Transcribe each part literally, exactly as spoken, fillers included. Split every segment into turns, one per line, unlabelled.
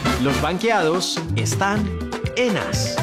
Los banqueados están en As.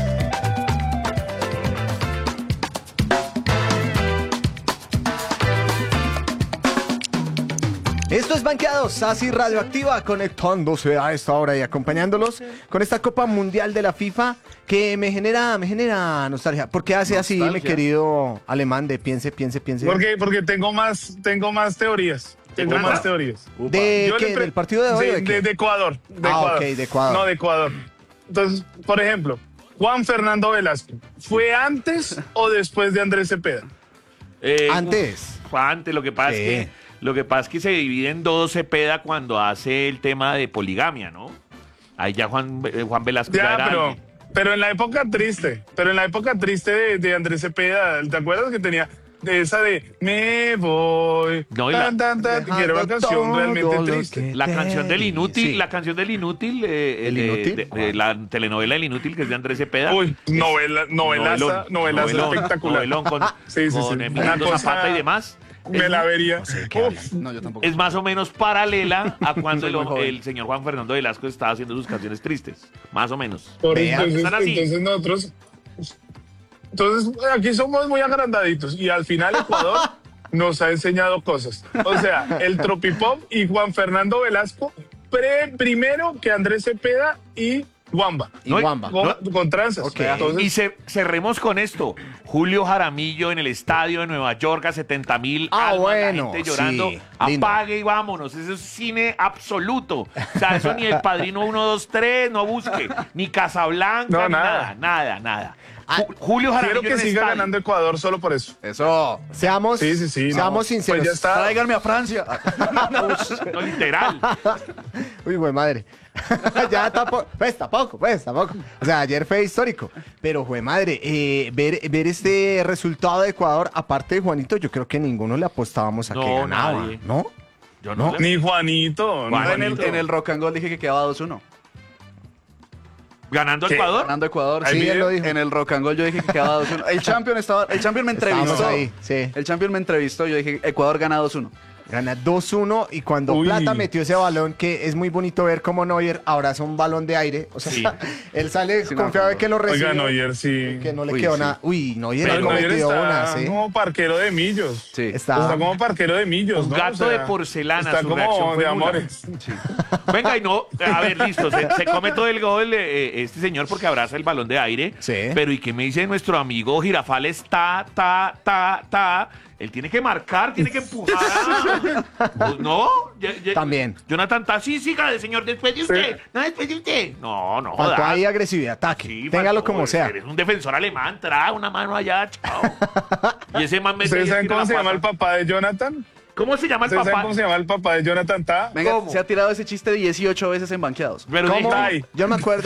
Esto es Banqueados, así Radioactiva, conectándose a esta hora y acompañándolos con esta Copa Mundial de la FIFA que me genera, me genera nostalgia. ¿Por qué hace así, mi querido alemán de piense, piense, piense?
Porque, porque tengo más, tengo más teorías. Tengo más teorías.
¿De
Yo
qué?
le pre-
¿Del partido de hoy?
Sí,
o de qué?
de, de Ecuador. De
Ah,
Ecuador.
ok, de Ecuador.
No, de Ecuador. Entonces, por ejemplo, Juan Fernando Velasco, ¿fue antes o después de Andrés Cepeda?
Eh,
Antes.
uf, antes, lo que pasa
Sí.
es que lo que pasa es que se divide en dos Cepeda cuando hace el tema de poligamia, ¿no? Ahí ya Juan, eh, Juan Velasco ya
Ya,
era
pero,
alguien.
pero en la época triste, pero en la época triste de, de Andrés Cepeda, ¿te acuerdas que tenía de esa de me voy?
No, y la-
tan, tan, tan, que era una
Dejando
canción
todo
realmente
lo
triste.
que-
La canción del inútil,
Sí.
la canción del inútil, eh,
¿El
de-
inútil?
de- de la telenovela El Inútil, que es de Andrés Cepeda.
Uy, novela, novelaza,
Novelón,
novelaza
novelón,
espectacular.
novelón con,
Sí, sí,
con
sí.
Emiliano
Una cosa-
Zapata y demás.
Me la vería. Uf,
No, yo tampoco.
Es más o menos paralela a cuando
Soy muy
el,
joven.
el señor Juan Fernando Velasco estaba haciendo sus canciones tristes. Más o menos.
por
Vea,
entonces,
están así.
entonces nosotros. Entonces, aquí somos muy agrandaditos. Y al final, Ecuador nos ha enseñado cosas. O sea, el Tropipop y Juan Fernando Velasco, pre- primero que Andrés Cepeda y Wamba.
Y
No,
Wamba.
Con, con tranzas.
Ok.
Entonces,
Y se, cerremos con esto. Julio Jaramillo en el estadio de Nueva York a setenta mil
Ah,
almas,
bueno,
la gente llorando.
sí, lindo.
Apague y vámonos. Eso es cine absoluto. O sea, eso ni el Padrino uno, dos, tres, no busque. Ni Casablanca,
No,
ni
nada.
nada, nada, nada.
Ah,
Ju- Julio Jaramillo
quiero que
en el
siga
estadio.
ganando Ecuador solo por eso.
Eso.
Seamos,
Sí, sí, sí, no.
seamos sinceros.
Pues ya está.
Tráiganme a Francia.
No, literal.
Uy, güey, madre. Ya tampoco, pues tampoco, pues tampoco. O sea, ayer fue histórico. Pero, güey, madre, eh, ver, ver este resultado de Ecuador, aparte de Juanito, yo creo que ninguno le apostábamos a
No,
que ganaba,
nadie.
¿no?
Yo no.
No.
le-
Ni Juanito. ni
Bueno,
en, el,
Juanito.
en el Rock and Roll dije que quedaba dos uno.
¿Ganando
¿Qué?
Ecuador?
Ganando Ecuador.
Ahí
Sí,
Sí, él lo dijo.
en el Rock and Roll yo dije que quedaba dos uno. El Champion estaba, el Champion me
Estábamos
entrevistó.
ahí, sí.
El Champion me entrevistó, yo dije Ecuador gana dos uno.
Gana dos uno y cuando
Uy.
Plata metió ese balón, que es muy bonito ver cómo Neuer abraza un balón de aire. O sea,
Sí.
él sale
Sí, no,
confiado de
no.
que lo recibe.
Oiga, Neuer, sí.
Que no le
Uy,
quedó
sí.
nada. Uy, Neuer
Pero
ha
Neuer
cometido
está
unas, ¿eh?
como parquero de millos.
Sí.
Está-
Está como parquero de millos,
Un
¿no?
gato
O sea,
de porcelana,
Está
su reacción
como
fue
de
nula.
amores.
Venga, y no, a ver, listo, se, se come todo el gol eh, este señor porque abraza el balón de aire.
Sí.
Pero ¿y qué me dice nuestro amigo Girafales? Ta, ta, ta, ta. Él tiene que marcar, tiene que empujar. Pues no. ya- ya-
También.
Jonathan Ta, sí, siga, señor, después de usted. No, después de usted. No, no,
Faltó
jodas.
ahí agresividad, ataque.
Sí,
Téngalo
faltó,
como sea.
Eres un defensor alemán, trae una mano allá, chao. Y ese man me
¿Ustedes
tira
saben cómo
la
se llama
pata.
el papá de Jonathan?
¿Cómo se llama el
¿Ustedes saben
papá?
cómo se llama el papá de Jonathan Ta?
Venga,
¿Cómo?
se ha tirado ese chiste dieciocho veces en banqueados.
Pero
¿Cómo?
dije,
Tai.
Yo me acuerdo.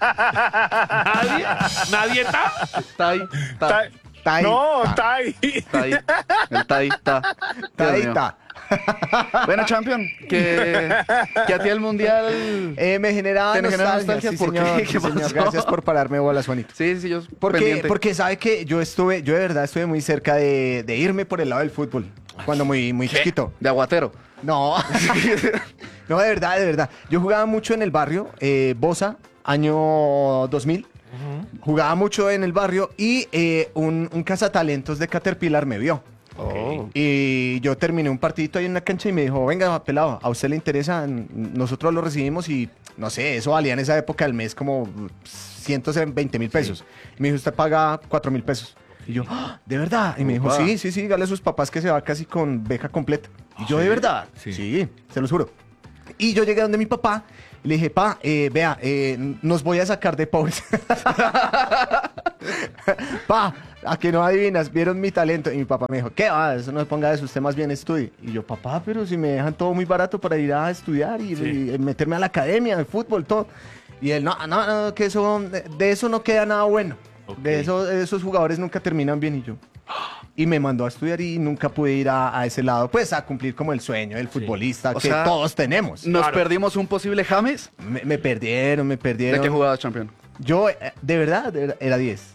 ¿Nadie? ¿Nadie está?
Está ahí. Está,
Tai.
Ta ahí,
No,
ta.
Tai.
está ahí. El está ahí. Está.
Ta
Dios
ahí,
mío.
ta.
Bueno, Champion, que, que a ti el mundial.
Eh, me generaba
¿Te genera
nostalgia,
nostalgia?
sí,
¿Por qué?
señor,
¿Qué
sí, señor.
pasó?
Gracias por pararme bolas, Juanito.
Sí, sí, yo.
Porque,
pendiente.
porque sabe que yo estuve, yo de verdad estuve muy cerca de, de irme por el lado del fútbol cuando muy, muy chiquito.
De aguatero.
No, no, de verdad, de verdad. Yo jugaba mucho en el barrio, eh, Bosa, año dos mil. Jugaba mucho en el barrio y eh, un, un cazatalentos de Caterpillar me vio.
Oh.
Y yo terminé un partidito ahí en la cancha y me dijo, venga, pelado, ¿a usted le interesa? Nosotros lo recibimos y, no sé, eso valía en esa época al mes como ciento veinte mil pesos. Y me dijo, usted paga cuatro mil pesos. Y yo, "Ah, ¿de verdad?" Y me dijo,
Upa.
sí, sí, sí, dígale a sus papás que se va casi con beca completa. Y yo, ¿de verdad?
Sí.
Sí, se los juro. Y yo llegué donde mi papá y le dije, pa, eh, vea, eh, nos voy a sacar de pobres. Pa, a que no adivinas, vieron mi talento. Y mi papá me dijo, ¿qué va? Eso no se ponga de eso, usted más bien estudie. Y yo, papá, pero si me dejan todo muy barato para ir a estudiar y,
Sí.
y meterme a la academia de fútbol, todo. Y él, no, no, no, que eso, de, de eso no queda nada bueno.
Ok.
De eso, esos jugadores nunca terminan bien. Y yo, y me mandó a estudiar y nunca pude ir a, a ese lado, pues a cumplir como el sueño del futbolista
O
que
sea,
todos tenemos.
Nos
Claro.
perdimos un posible James.
Me, me perdieron, me
¿De
perdieron.
qué jugabas, Champion?
Yo, eh, de verdad, de verdad, era diez.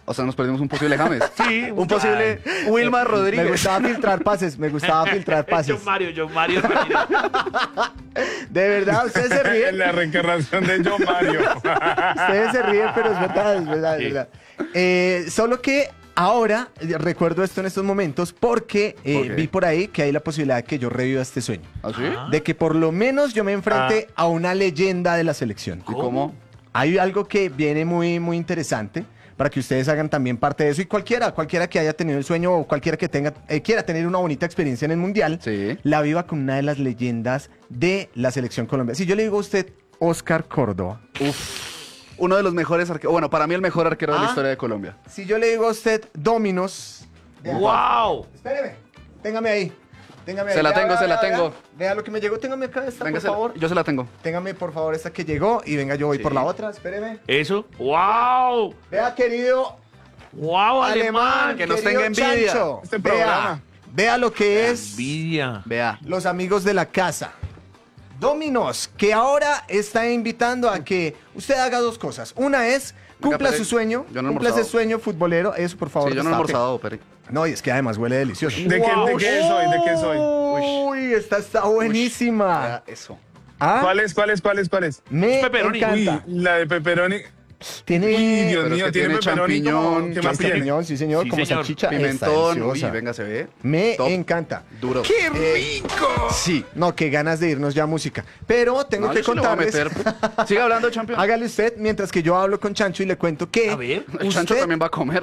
O sea, nos perdimos un posible James.
Sí,
Un posible Wilmar
Me
Rodríguez.
gustaba filtrar pases, me gustaba filtrar pases.
John Mario, John Mario Ramírez.
De verdad, ustedes se ríen.
La reencarnación de John Mario.
Ustedes se ríen, pero es verdad, es verdad, es
Sí.
verdad. Eh, solo que ahora eh, recuerdo esto en estos momentos porque eh,
Ok.
vi por ahí que hay la posibilidad de que yo reviva este sueño.
¿Ah, sí?
De que por lo menos yo me enfrente
Ah.
a una leyenda de la selección.
¿Y cómo?
Hay algo que viene muy, muy interesante para que ustedes hagan también parte de eso y cualquiera, cualquiera que haya tenido el sueño o cualquiera que tenga, eh, quiera tener una bonita experiencia en el Mundial,
Sí.
la viva con una de las leyendas de la selección colombiana. Si yo le digo a usted Oscar Córdoba,
Uno de los mejores arqueros. Bueno, para mí el mejor arquero de la
Ah.
historia de Colombia.
si yo le digo a usted Dominos,
¡Wow!
espéreme, téngame ahí. Téngame
Se
ahí.
la
Vea,
tengo,
vea,
se la
vea,
tengo.
Vea, vea lo que me llegó, téngame acá esta,
Venga,
por
se la-
favor.
yo se la tengo.
Téngame por favor esta que llegó y venga, yo voy
Sí.
por la otra, espéreme.
Eso. ¡Wow!
Vea, querido
¡Wow,
alemán,
alemán!
que nos
querido
tenga envidia.
Chancho.
Este
Vea,
programa.
vea lo que es
Envidia.
Vea.
los amigos de la casa. Dominos, que ahora está invitando a que usted haga dos cosas. Una es,
Venga,
cumpla
Pere,
su sueño,
yo no he
cumpla ese
almorzado.
sueño futbolero. Eso, por favor.
Sí, yo no he
destape.
almorzado, Peri.
No, y es que además huele delicioso.
¿De qué, de qué soy? ¿De qué soy?
Uy, esta está buenísima.
Vea eso.
¿Ah?
¿Cuál es, cuál es, cuál es, cuál es?
Me
Pepperoni.
encanta.
Uy, la de pepperoni.
Tiene
Uy, Dios
Pero es
mío,
que
tiene
tiene
pepperoni como...
champiñón,
¿Qué más tiene?
champiñón, sí señor,
Sí,
como
señor.
salchicha. Está
Pimentón. Uy,
deliciosa.
venga, se ve.
Me
Top.
encanta.
Duro.
¡Qué rico!
Sí, no, qué ganas de irnos ya a música. Pero tengo
No,
que
yo sí le voy a
contarles.
meter. Siga hablando, champion.
Hágale usted mientras que yo hablo con Chancho y le cuento que
A ver.
El Chancho
usted,
también va a comer.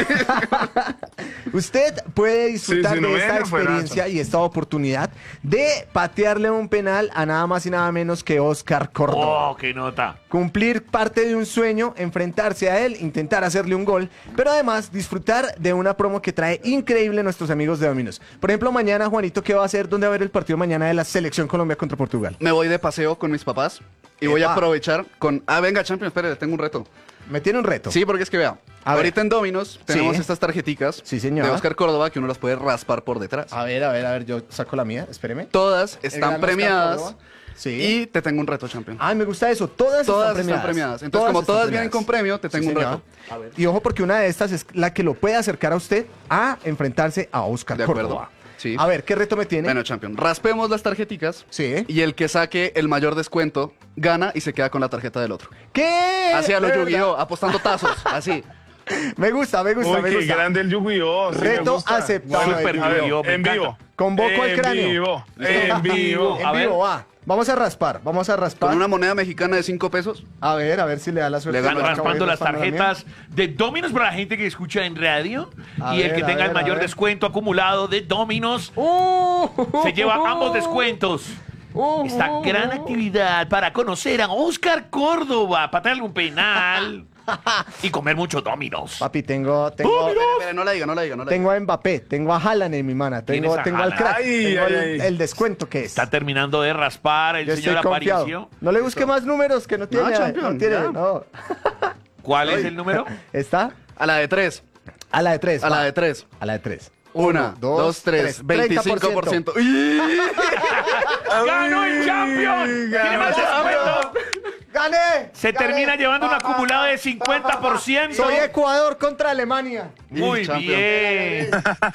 usted puede disfrutar
Sí, sí, no
de esta
venga,
experiencia
fuerazo.
y esta oportunidad de patearle un penal a nada más y nada menos que Oscar Córdoba.
¡Oh, qué nota!
Cumplir parte de un sueño, enfrentarse a él, intentar hacerle un gol, pero además disfrutar de una promo que trae increíble nuestros amigos de Dominos. Por ejemplo, mañana, Juanito, ¿qué va a hacer? ¿Dónde va a haber el partido mañana de la Selección Colombia contra Portugal?
Me voy de paseo con mis papás y voy a
Epa.
aprovechar con... Ah, venga, champion, espere, tengo un reto.
Me tiene un reto.
Sí, porque es que vea,
A
ahorita en Dominos tenemos
Sí.
estas tarjeticas
Sí, señor.
de Oscar Córdoba que uno las puede raspar por detrás.
A ver, a ver, a ver, yo saco la mía, espéreme.
Todas
El gran
están
Oscar
premiadas
Córdoba. Sí.
y te tengo un reto, champion.
Ay, me gusta eso. Todas,
Todas
están premiadas.
están premiadas. Entonces, como
están
todas vienen
premiadas.
con premio, te tengo un
señor.
reto.
Y ojo, porque una de estas es la que lo puede acercar a usted a enfrentarse a Oscar
De acuerdo.
Córdoba.
Sí.
A ver, ¿qué reto me tiene?
Bueno, champion, raspemos las tarjeticas
Sí.
y el que saque el mayor descuento gana y se queda con la tarjeta del otro.
¿Qué?
Así a lo
De
Yu-Gi-Oh,
verdad.
apostando tazos, así.
Me gusta, me gusta,
Uy,
me
qué
gusta.
grande el Yu-Gi-Oh! sí, me
Reto
gusta.
aceptado.
Bueno,
Super
a ver,
Yu-Gi-Oh, me
en
encanta.
vivo.
Convoco al
en
cráneo.
Vivo, en vivo.
En
A ver.
vivo, va. Vamos a raspar, vamos a raspar.
Con una moneda mexicana de cinco pesos.
A ver, a ver si le da la suerte.
Le gano.
Acabo de
Raspando las
raspar la mía.
tarjetas de Dominos para la gente que escucha en radio.
A
y el
ver,
que
a
tenga
ver,
el
a
mayor
ver.
descuento acumulado de Dominos
Uh,
se lleva ambos descuentos.
uh,
Esta
uh,
gran
uh.
actividad para conocer a Oscar Córdoba, patearle un penal y comer muchos Dominos.
Papi, tengo, tengo,
Espere, espere, no la diga, no la diga, no la diga.
tengo a Mbappé, tengo a Haaland en mi mano, tengo,
¿Tienes a
tengo al
Haaland?
crack,
Ay,
tengo
ay,
el,
ay.
el descuento que es.
Está terminando de raspar el
Yo
señor
estoy confiado.
Aparicio.
No le busque más números que no tiene. No,
champion,
tiene,
ya.
no.
¿Cuál es el número?
¿Está?
A la de tres,
A la de tres.
a
va.
la de tres.
A la de tres.
Una,
Uno,
dos, tres, veinticinco por ciento. ¡Uy!
¡Ganó el champion! ¡Tiene más descuento!
¡Gané!
Se
¡Gané!
termina llevando un
Pa, pa,
acumulado
pa,
de cincuenta por ciento.
Soy Ecuador contra Alemania.
Muy
champion.
Eh,
bien.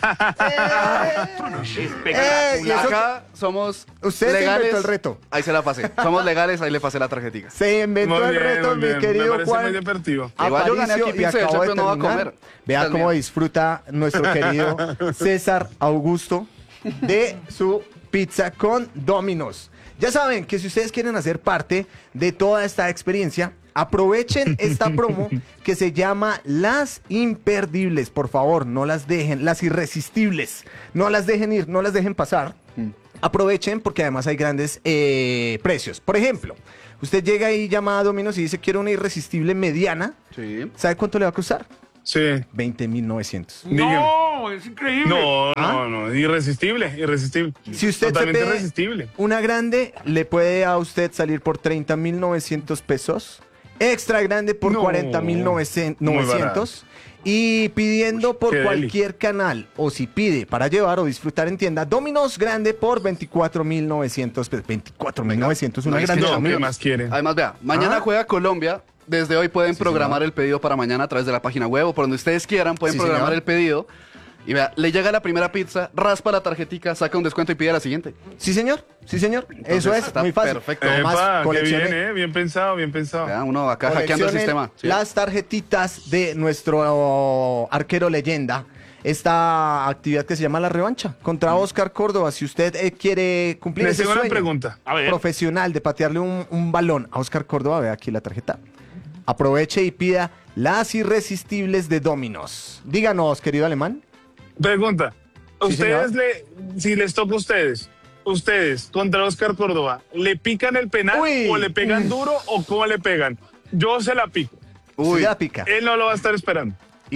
y
Espectacular.
eso-
Acá somos
Usted se
legales.
inventó el reto.
Ahí se la pasé. Somos legales, ahí le pasé la tarjetica.
Se inventó
Muy
el
bien,
reto,
muy
mi
bien. Me
querido
parece
Juan.
muy divertido.
Igual yo gané
Aparicio,
aquí
y
pizza, el
acabo de
champion no va a
terminar.
comer.
Vea
Esta es
cómo
mía.
disfruta nuestro querido César Augusto de su pizza con Domino's. Ya saben que si ustedes quieren hacer parte de toda esta experiencia, aprovechen esta promo que se llama Las Imperdibles. Por favor, no las dejen, las irresistibles. No las dejen ir, no las dejen pasar. Aprovechen porque además hay grandes eh, precios. Por ejemplo, usted llega y llama a Domino's y dice quiero una irresistible mediana.
Sí.
¿Sabe cuánto le va a costar?
Sí.
veinte mil novecientos.
No, es increíble.
No,
¿Ah?
no, no. Irresistible, irresistible.
Si usted
Totalmente
se pide
irresistible.
una grande, le puede a usted salir por treinta mil novecientos pesos. Extra grande por
No,
cuarenta mil
muy
novecientos. Y pidiendo por
qué deli.
cualquier canal, o si pide para llevar o disfrutar en tienda, Domino's grande por veinticuatro mil novecientos pesos. veinticuatro mil novecientos, una
No, es
grande.
que
No,
champion.
¿qué más quiere?
Además, vea, mañana
Ah.
juega Colombia desde hoy pueden
Sí,
programar
señor.
el pedido para mañana a través de la página web o por donde ustedes quieran, pueden
Sí,
programar
señor.
el pedido. Y vea, le llega la primera pizza, raspa la tarjetica, saca un descuento y pide la siguiente.
Sí, señor. Sí, señor. Eso es,
está
muy fácil.
perfecto.
Tomás,
Epa, qué
coleccione-
bien, ¿eh? Bien pensado, bien pensado.
Vea, uno acá hackeando el
coleccionen
sistema. Sí.
Las tarjetitas de nuestro arquero leyenda. Esta actividad que se llama la revancha contra Oscar Córdoba. Si usted eh, quiere cumplir
Les
ese
tengo una
sueño
pregunta.
A ver.
profesional de patearle un, un balón a Oscar Córdoba, vea aquí la tarjeta. Aproveche y pida las irresistibles de Dominos. Díganos, querido alemán.
Pregunta.
Sí,
Ustedes,
señor.
le, si les toca a ustedes, ustedes contra Oscar Córdoba, ¿le pican el penal
Uy.
o le pegan duro o cómo le pegan? Yo se la pico.
Uy, ya pica.
Él no lo va a estar esperando.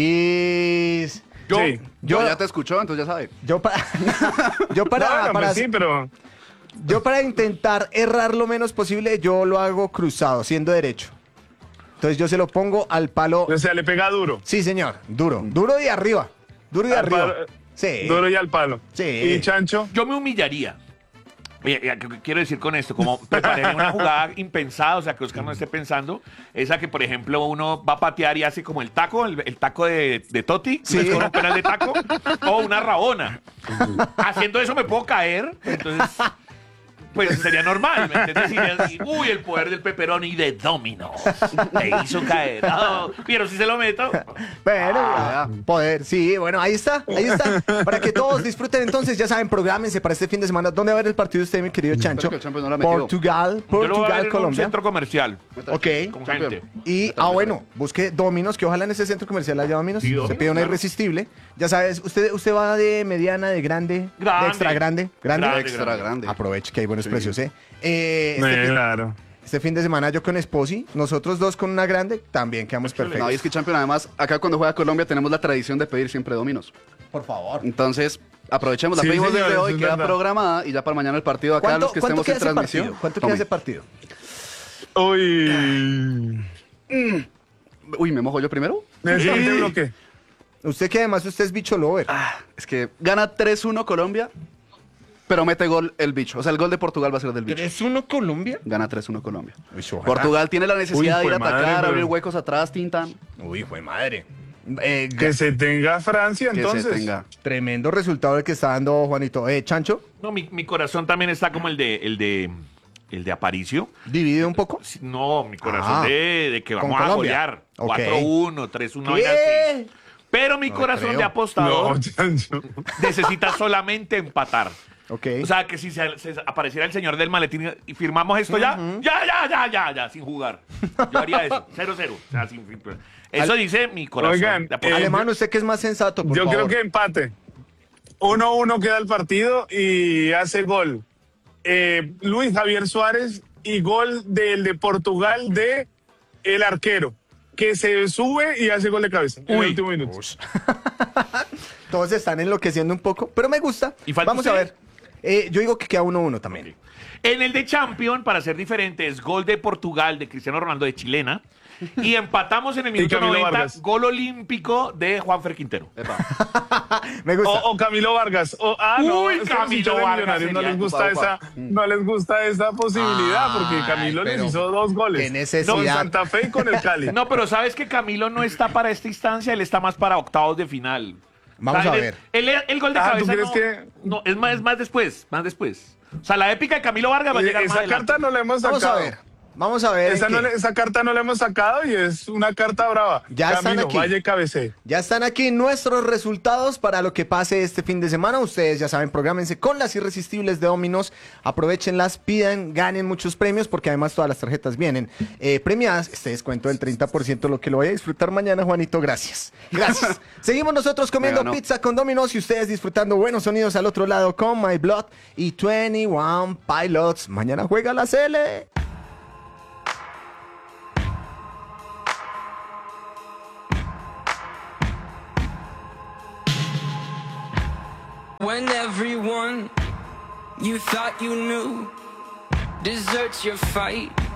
Y
Yo,
Sí.
Yo
yo,
ya te escuchó, entonces ya sabe.
yo para, yo para,
No, no,
para-
pues sí, pero
yo para intentar errar lo menos posible, yo lo hago cruzado, siendo derecho. Entonces yo se lo pongo al palo.
o sea, le pega duro.
Sí, señor, duro, duro de arriba, duro de
Al
arriba.
palo-
Sí.
Duro y al palo.
Sí.
Y Chancho,
Yo me humillaría. Oye, ¿qué qué quiero decir con esto? Como prepararía una jugada impensada, o sea, que Oscar no esté pensando. Esa que, por ejemplo, uno va a patear y hace como el taco, el, el taco de, de Totti,
Sí.
¿no es como un penal de taco? O una rabona. Haciendo eso me puedo caer, entonces, pues sería normal, ¿me entiendes? Y, y, uy, el poder del pepperoni de Domino's. Te hizo caer. Oh, pero si se lo meto.
Bueno,
Ah,
poder, sí, bueno, ahí está, ahí está. Para que todos disfruten entonces, ya saben, prográmense para este fin de semana. ¿Dónde va a ver el partido usted, mi querido Chancho?
que el Champions no lo ha metido.
Portugal,
Yo lo voy a ver
Portugal,
en un
Colombia.
centro comercial.
Ok.
Con gente.
Y, ah, bueno, busque Dominos, que ojalá en ese centro comercial haya Dominos.
Sí,
Se
Domino's,
pide una
claro.
irresistible. Ya sabes, usted, usted va de mediana, de grande,
Grande.
de extra grande. Grande.
Grande,
extra
grande.
grande.
Aproveche que hay buenos precios, ¿eh? Eh, este,
eh,
fin,
claro.
este fin de semana yo con Esposi, nosotros dos con una grande, también quedamos perfectos.
No, y es que Champion, además, acá cuando juega Colombia tenemos la tradición de pedir siempre dominos.
Por favor.
Entonces, aprovechemos, la
Sí,
pedimos
señor,
desde
eso
hoy,
es
queda
verdad.
programada y ya para mañana el partido acá,
¿Cuánto,
los que
cuánto
estemos
queda
en
ese
transmisión.
partido? ¿Cuánto
tome.
queda ese partido?
Uy.
Uy, ¿me mojo yo primero?
¿Necesito un bloque?
Usted que además usted es bicho lover.
Ah, es que gana tres uno Colombia, pero mete gol el bicho. O sea, el gol de Portugal va a ser del bicho.
¿tres uno Colombia?
Gana tres uno Colombia.
Uy, ojalá.
Portugal tiene la necesidad
Uy,
de ir a
jue madre,
atacar,
pero-
abrir huecos atrás, tintan.
Uy, fue madre. Eh,
Que se tenga Francia,
Que
entonces.
se tenga.
Tremendo resultado el que está dando Juanito. Eh, Chancho,
No, mi, mi corazón también está como el de el de el de Aparicio.
divide un poco.
Sí, No, mi corazón
Ah,
de, de que
con
vamos a
Colombia.
golear.
Ok.
cuatro uno, tres uno.
¿Qué?
Pero mi
No
corazón
creo.
de apostador
No, Chancho.
necesita solamente empatar.
Ok.
O sea, que si se, se apareciera el señor del maletín y firmamos esto ya, ya, ya, ya, ya, ya, sin jugar. Yo haría eso, cero cero. O sea, sin, eso dice mi corazón.
Oigan,
de apostador.
eh,
Alemán, usted que es más sensato, por
Yo
favor.
creo que empate. uno uno queda el partido y hace gol eh, Luis Javier Suárez y gol del de Portugal de el arquero, que se sube y hace gol de cabeza en el
Uy.
último minuto.
Todos están enloqueciendo un poco, pero me gusta.
¿Y falta
Vamos a
usted?
ver. Eh, yo digo que queda uno uno también.
En el de Champion, para ser diferente, es gol de Portugal de Cristiano Ronaldo de chilena. Y empatamos en el minuto
Camilo
noventa,
Vargas.
gol olímpico de Juanfer Quintero.
Epa.
Me gusta.
O, o Camilo Vargas. O, ah, no,
Uy,
es que los
Camilo
hinchas de
Vargas
Millonarios no
sería-
les gusta
Upa, upa.
esa, no les gusta esa posibilidad, porque
Ay,
Camilo les
pero
hizo dos goles.
qué necesidad.
Con Santa Fe y con el Cali.
No, pero sabes que Camilo no está para esta instancia, él está más para octavos de final.
Vamos
O sea,
a
él-
ver.
él- el gol de
Ah, ¿tú
cabeza
crees
no,
que-
no, es más, es más después, más después. O sea, la épica de Camilo Vargas va a
Y
llegar más
esa
adelante.
carta no la hemos
Vamos a
sacado.
ver. Vamos a ver.
Esa,
en
no
qué.
le- esa carta no la hemos sacado y es una carta brava.
Ya están
Camilo,
aquí.
vaya y cabecee.
Ya están aquí nuestros resultados para lo que pase este fin de semana. Ustedes ya saben, prográmense con las irresistibles de Dominos. Aprovechenlas, pidan, ganen muchos premios porque además todas las tarjetas vienen eh, premiadas. Este descuento del treinta por ciento, lo que lo voy a disfrutar mañana, Juanito. Gracias. Gracias. Seguimos nosotros comiendo
Me ganó.
pizza con Dominos y ustedes disfrutando buenos sonidos al otro lado con My Blood y veintiuno Pilots. Mañana juega la C L.
When everyone you thought you knew deserts your fight.